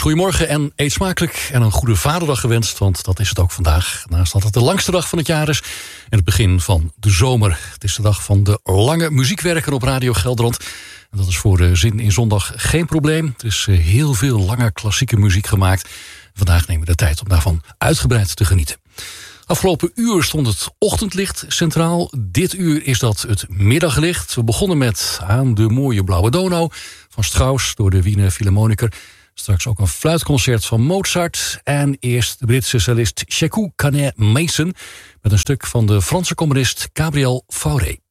Goedemorgen en eet smakelijk en een goede vaderdag gewenst, want dat is het ook vandaag. Naast dat het de langste dag van het jaar is en het begin van de zomer. Het is de dag van de lange muziekwerker op Radio Gelderland. En dat is voor Zin in Zondag geen probleem. Er is heel veel lange klassieke muziek gemaakt. Vandaag nemen we de tijd om daarvan uitgebreid te genieten. Afgelopen uur stond het ochtendlicht centraal. Dit uur is dat het middaglicht. We begonnen met Aan de mooie blauwe Donau van Strauss door de Wiener Philharmoniker. Straks ook een fluitconcert van Mozart. En eerst de Britse cellist Seckou Canet Mason met een stuk van de Franse componist Gabriel Fauré.